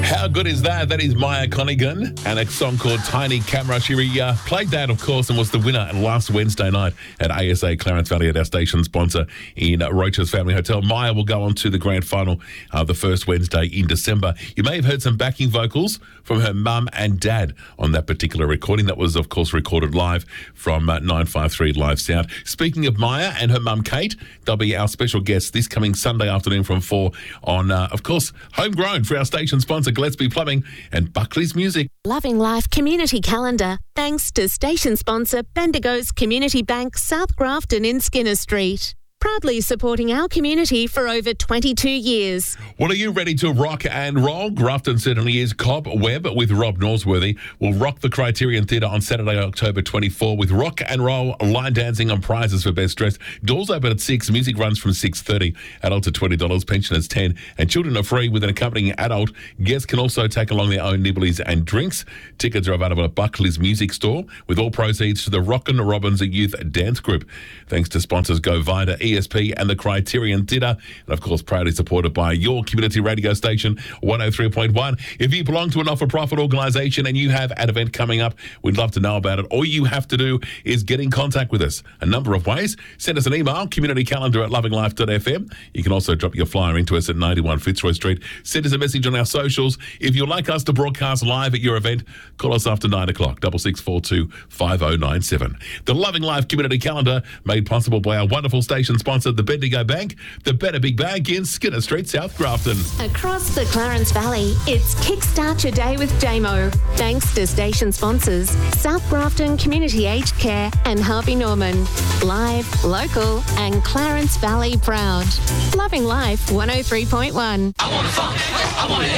How good is that? That is Maya Connigan and a song called Tiny Camera. She played that, of course, and was the winner last Wednesday night at ASA Clarence Valley at our station sponsor in Roach's Family Hotel. Maya will go on to the grand final the first Wednesday in December. You may have heard some backing vocals from her mum and dad on that particular recording. That was, of course, recorded live from 953 Live Sound. Speaking of Maya and her mum, Kate, they'll be our special guests this coming Sunday afternoon from 4 on, of course, Homegrown for our station sponsor, Gillespie Plumbing and Buckley's Music. Loving Life Community Calendar, thanks to station sponsor Bendigo's Community Bank, South Grafton in Skinner Street. Proudly supporting our community for over 22 years. Well, are you ready to rock and roll? Grafton certainly is. Cobb Webb with Rob Norsworthy will rock the Criterion Theatre on Saturday, October 24 with rock and roll, line dancing and prizes for best dressed. Doors open at 6, music runs from 6:30. Adults are $20, pensioners $10, and children are free with an accompanying adult. Guests can also take along their own nibblies and drinks. Tickets are available at Buckley's Music Store, with all proceeds to the Rockin' Robbins Youth Dance Group. Thanks to sponsors Go Vida, ESP and the Criterion Theatre, and of course proudly supported by your community radio station 103.1. If you belong to a not-for-profit organisation and you have an event coming up, we'd love to know about it. All you have to do is get in contact with us. A number of ways. Send us an email, communitycalendar@lovinglife.fm. You can also drop your flyer into us at 91 Fitzroy Street. Send us a message on our socials. If you'd like us to broadcast live at your event, call us after 9 o'clock, 6642 5097. The Loving Life Community Calendar, made possible by our wonderful station sponsor, the Bendigo Bank, the Better Big Bank in Skinner Street, South Grafton. Across the Clarence Valley, it's Kickstart Your Day with JMO. Thanks to station sponsors South Grafton Community Aged Care and Harvey Norman. Live, local and Clarence Valley proud. Loving Life 103.1. I want to funk, I want to